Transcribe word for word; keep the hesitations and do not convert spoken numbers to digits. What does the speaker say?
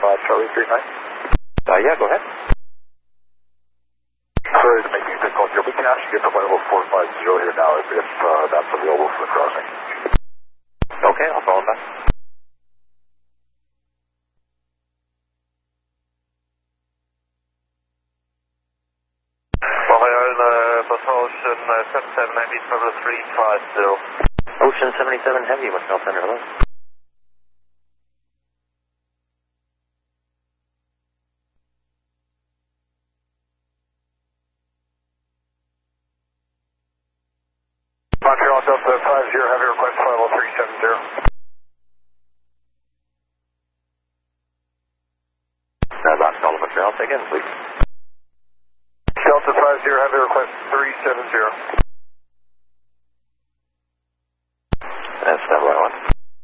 five, Charlie three nine. Uh, yeah, go ahead. Sorry to make you difficult here. We can actually get to level four five zero here now if, if uh, that's available for the crossing. Okay, I'll follow that. Royal uh, Bus Ocean uh, seventy-seven Heavy, Travel three five zero. Ocean seventy-seven Heavy, West South Center, hello. Montreal Delta five zero Heavy, request level three seven zero. Uh, Rock Sullivan, Montreal, take in, please. Delta five zero Heavy, request three seven zero.